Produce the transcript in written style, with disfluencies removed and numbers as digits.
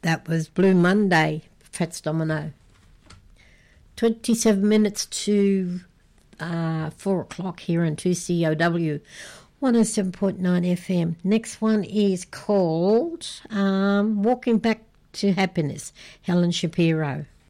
That was Blue Monday, Fats Domino. 27 minutes to 4 o'clock here on 2COW, 107.9 FM. Next one is called Walking Back to Happiness, Helen Shapiro.